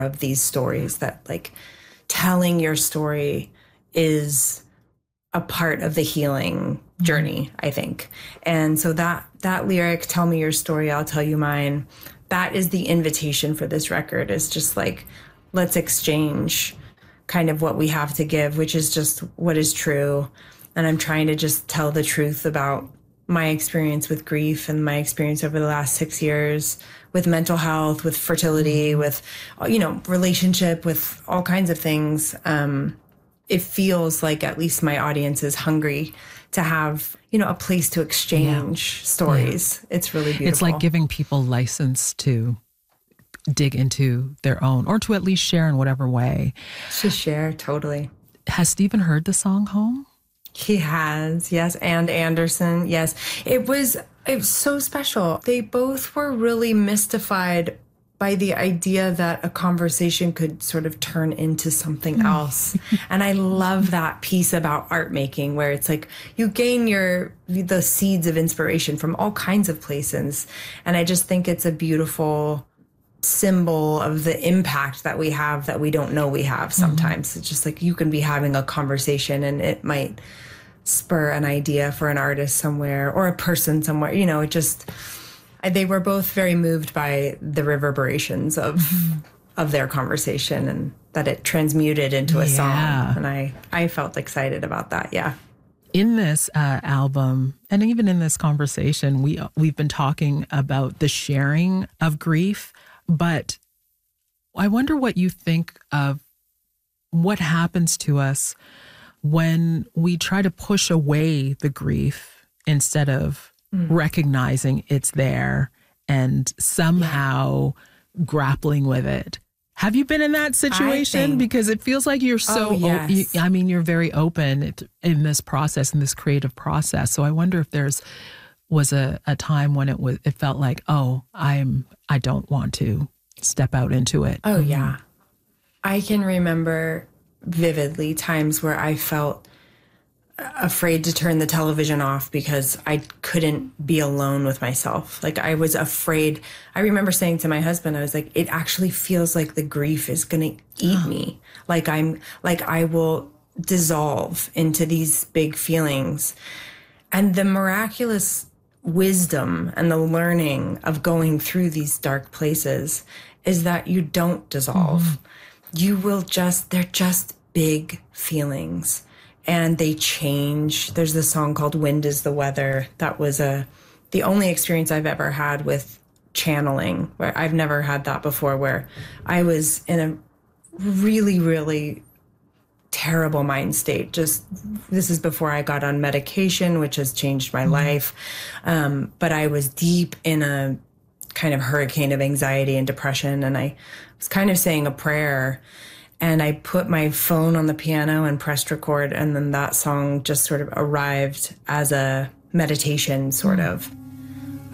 of these stories, that like telling your story is a part of the healing journey, I think. And so that lyric, tell me your story, I'll tell you mine, that is the invitation for this record, is just like, let's exchange kind of what we have to give, which is just what is true. And I'm trying to just tell the truth about my experience with grief and my experience over the last 6 years with mental health, with fertility, with, you know, relationship, with all kinds of things. It feels like at least my audience is hungry to have, you know, a place to exchange stories. Yeah. It's really beautiful. It's like giving people license to dig into their own, or to at least share in whatever way. To share, totally. Has Stephen heard the song Home? He has, yes. And Anderson, yes. It was so special. They both were really mystified by the idea that a conversation could sort of turn into something else. And I love that piece about art making, where it's like you gain the seeds of inspiration from all kinds of places. And I just think it's a beautiful symbol of the impact that we have that we don't know we have sometimes. It's just like you can be having a conversation and it might spur an idea for an artist somewhere or a person somewhere. You know, it just... They were both very moved by the reverberations of their conversation, and that it transmuted into a song. And I felt excited about that. Yeah. In this album, and even in this conversation, we've been talking about the sharing of grief, but I wonder what you think of what happens to us when we try to push away the grief instead of recognizing it's there and somehow grappling with it. Have you been in that situation? Because it feels like you're so, you're very open in this process, in this creative process. So I wonder if was a time when it felt like, I don't want to step out into it. Oh, yeah. I can remember vividly times where I felt afraid to turn the television off because I couldn't be alone with myself. Like I was afraid. I remember saying to my husband, I was like, it actually feels like the grief is going to eat me. Like I will dissolve into these big feelings. And the miraculous wisdom and the learning of going through these dark places is that you don't dissolve. You will they're just big feelings. And they change. There's this song called Wind is the Weather. That was the only experience I've ever had with channeling, where I've never had that before, where I was in a really, really terrible mind state. This is before I got on medication, which has changed my life. But I was deep in a kind of hurricane of anxiety and depression. And I was kind of saying a prayer. And I put my phone on the piano and pressed record. And then that song just sort of arrived as a meditation, sort of.